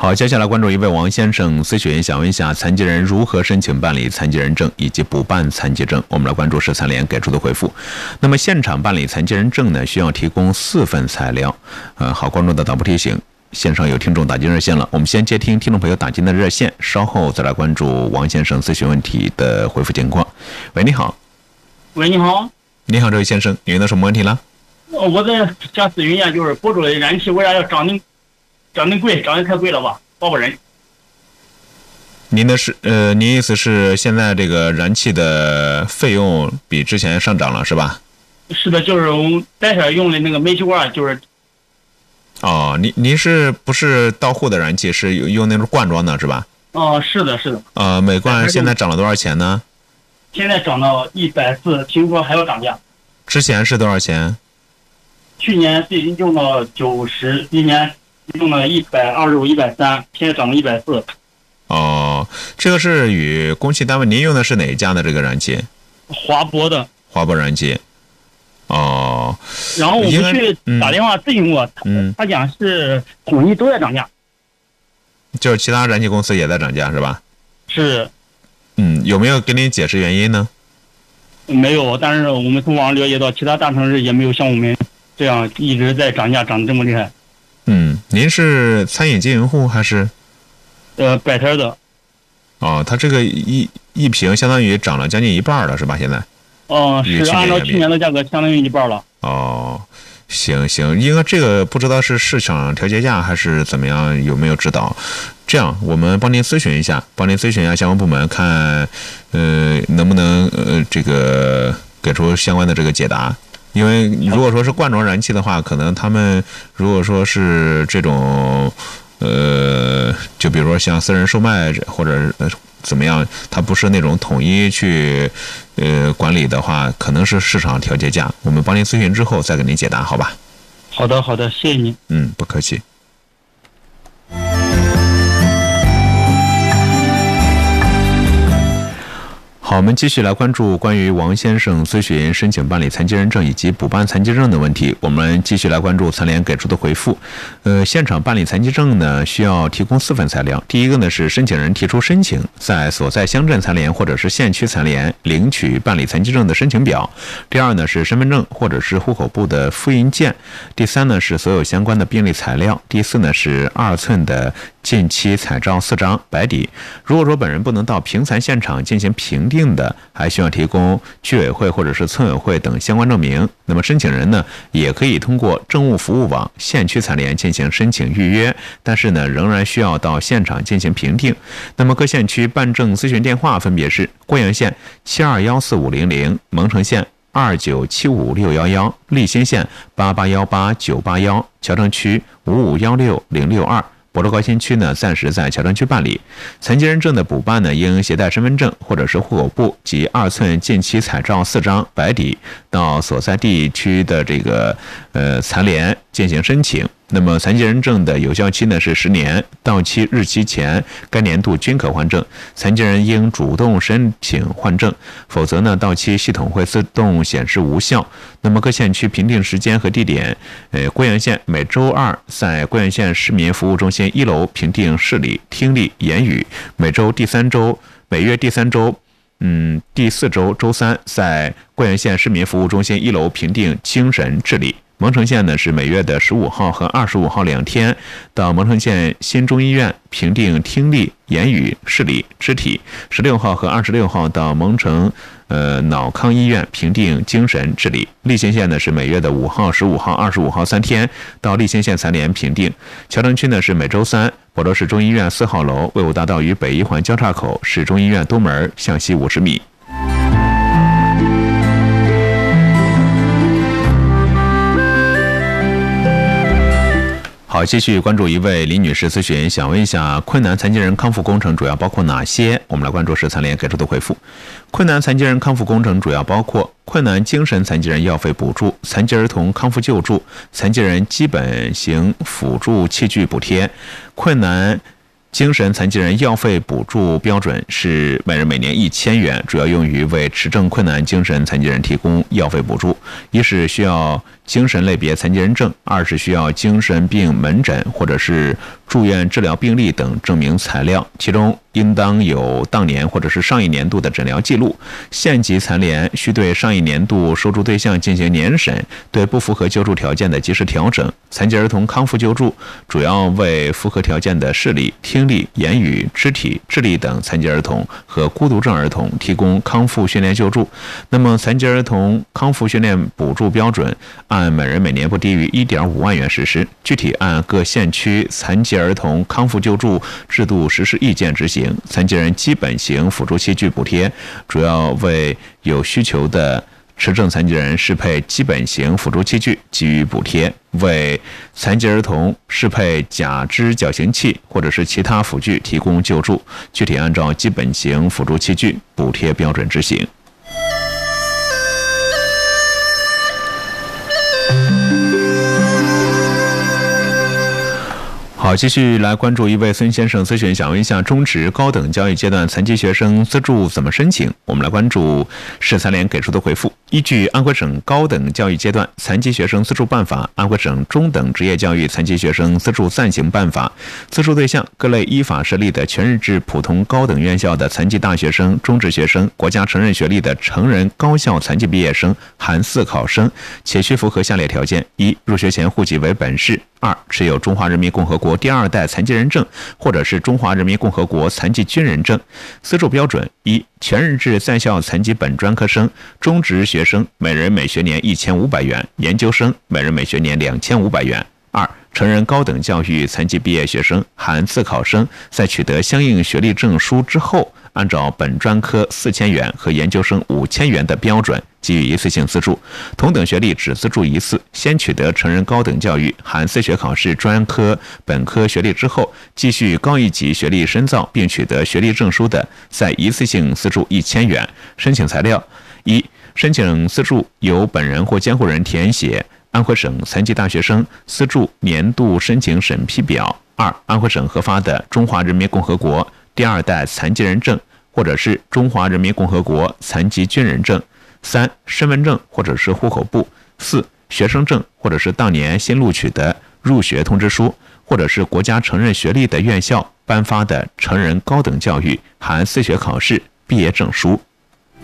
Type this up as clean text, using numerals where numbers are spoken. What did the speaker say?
好，接下来关注一位王先生咨询，想问一下残疾人如何申请办理残疾人证以及补办残疾证。我们来关注是残联给出的回复。那么现场办理残疾人证呢，需要提供4份材料。好，关注的导播提醒，线上有听众打进热线了，我们先接听听众朋友打进的热线，稍后再来关注王先生咨询问题的回复情况。喂，你好。 喂，你好。 你好，这位先生，您的什么问题了？ 我在想咨询一下，就是博主的燃气为啥要涨得贵，涨得太贵了吧，保不人。 您意思是现在这个燃气的费用比之前上涨了是吧？ 是的，就是我们在这用的那个煤气罐，就是。 哦，您是不是到户的燃气，是用那种罐装的是吧？ 哦，是的。 每罐现在涨了多少钱呢？ 现在涨到140，听说还要涨价。 之前是多少钱？ 去年最低用到90，今年用了125、130，现在涨到140。 哦，这个是与供气单位，您用的是哪一家的这个燃气？ 华博的。 华博燃气。哦。 然后我们去打电话咨询过，他讲是统一都在涨价。 就是其他燃气公司也在涨价是吧？ 是。 有没有给您解释原因呢？ 没有，但是我们从网上了解到，其他大城市也没有像我们这样一直在涨价，涨得这么厉害。 您是餐饮经营户还是？ 摆摊的。 哦，它这个一瓶相当于涨了将近1半了，是吧？现在。 是按照去年的价格，相当于1半了。 哦，行，应该这个不知道是市场调节价还是怎么样，有没有指导？这样，我们帮您咨询一下相关部门，看能不能这个给出相关的这个解答。因为如果说是罐装燃气的话，可能他们如果说是这种就比如说像私人售卖或者怎么样，它不是那种统一去管理的话，可能是市场调节价。我们帮您咨询之后再给您解答，好吧？ 好的，谢谢您。 不客气。好，我们继续来关注关于王先生咨询申请办理残疾人证以及补办残疾证的问题。我们继续来关注残联给出的回复。现场办理残疾证呢，需要提供4份材料。第一个呢是申请人提出申请，在所在乡镇残联或者是县区残联领取办理残疾证的申请表。第二呢是身份证或者是户口簿的复印件。第三呢是所有相关的病历材料。第四呢是2寸的近期彩照4张白底。如果说本人不能到评残现场进行评定的，还需要提供居委会或者是村委会等相关证明。那么申请人呢，也可以通过政务服务网县区残联进行申请预约，但是呢，仍然需要到现场进行评定。那么各县区办证咨询电话分别是贵阳县72145000，蒙城县2975611，利兴县8818981，谯城区5516062。博州高新区呢，暂时在谯城区办理。残疾人证的补办呢，应携带身份证或者是户口簿及2寸近期彩照4张白底，到所在地区的这个残联进行申请。那么残疾人证的有效期呢是10年，到期日期前该年度均可换证。残疾人应主动申请换证，否则呢到期系统会自动显示无效。那么各县区评定时间和地点，贵阳县每周2在贵阳县市民服务中心1楼评定视力、听力、言语；每月第3周、第4周周3在贵阳县市民服务中心1楼评定精神智力。蒙城县呢是每月的15号和25号2天到蒙城县新中医院评定听力、言语、视力、肢体；16号和26号到蒙城脑康医院评定精神智力。利兴县呢是每月的5号、15号、25号3天到利兴县残联评定。谯城区呢是每周3，博州市中医院4号楼卫武大道与北一环交叉口，市中医院东门向西50米。好，继续关注一位李女士咨询，想问一下困难残疾人康复工程主要包括哪些？我们来关注是残联给出的回复。困难残疾人康复工程主要包括困难精神残疾人药费补助、残疾儿童康复救助、残疾人基本型辅助器具补贴。困难精神残疾人药费补助标准是每人每年1000元，主要用于为持证困难精神残疾人提供药费补助。一是需要精神类别残疾人证，二是需要精神病门诊或者是住院治疗病历等证明材料，其中应当有当年或者是上一年度的诊疗记录。县级残联需对上一年度收助对象进行年审，对不符合救助条件的及时调整。残疾儿童康复救助主要为符合条件的视力、听力、言语、肢体、智力等残疾儿童和孤独症儿童提供康复训练救助。那么，残疾儿童康复训练补助标准按每人每年不低于1.5万元实施，具体按各县区残疾儿童康复救助制度实施意见执行。残疾人基本型辅助器具补贴主要为有需求的持证残疾人适配基本型辅助器具给予补贴，为残疾儿童适配假肢矫形器或者是其他辅具提供救助，具体按照基本型辅助器具补贴标准执行。好，继续来关注一位孙先生咨询，想问一下中职高等教育阶段残疾学生资助怎么申请？我们来关注市残联给出的回复。依据安徽省高等教育阶段残疾学生资助办法、安徽省中等职业教育残疾学生资助暂行办法，资助对象各类依法设立的全日制普通高等院校的残疾大学生、中职学生，国家承认学历的成人高校残疾毕业生、含4考生，且需符合下列条件：一、入学前户籍为本市；二、持有中华人民共和国第2代残疾人证或者是中华人民共和国残疾军人证。资助标准：一、全日制在校残疾本专科生、中职学生每人每学年1500元，研究生每人每学年2500元。二、成人高等教育残疾毕业学生含4考生，在取得相应学历证书之后，按照本专科4000元和研究生5000元的标准给予一次性资助，同等学历只资助一次。先取得成人高等教育含4学考试专科本科学历之后，继续高一级学历深造并取得学历证书的，再一次性资助1000元。申请材料：一、申请资助由本人或监护人填写安徽省残疾大学生资助年度申请审批表；二、安徽省核发的中华人民共和国第2代残疾人证或者是中华人民共和国残疾军人证；三、身份证或者是户口簿；四、学生证或者是当年新录取的入学通知书，或者是国家承认学历的院校颁发的成人高等教育含4学考试毕业证书。